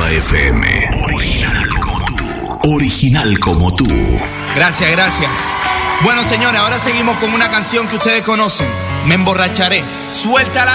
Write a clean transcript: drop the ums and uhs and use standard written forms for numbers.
Urbana FM. Original como tú. Original como tú. Gracias, gracias. Bueno, señores, ahora seguimos con una canción que ustedes conocen. Me emborracharé. Suéltala.